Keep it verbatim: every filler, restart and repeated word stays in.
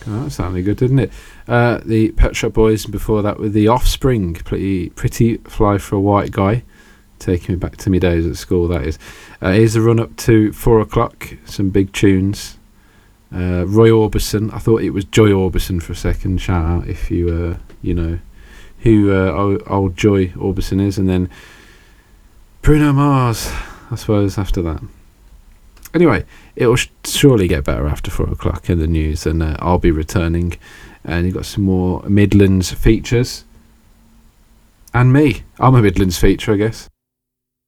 Oh, that sounded good, didn't it? Uh, the Pet Shop Boys, and before that with The Offspring, pretty, pretty Fly for a White Guy, taking me back to my days at school, that is. Uh, here's a run up to four o'clock, some big tunes. Uh, Roy Orbison, I thought it was Joy Orbison for a second, shout out if you, uh, you know who uh, old, old Joy Orbison is, and then Bruno Mars, I suppose, after that. Anyway, it'll sh- surely get better after four o'clock in the news, and uh, I'll be returning. And you've got some more Midlands features. And me. I'm a Midlands feature, I guess.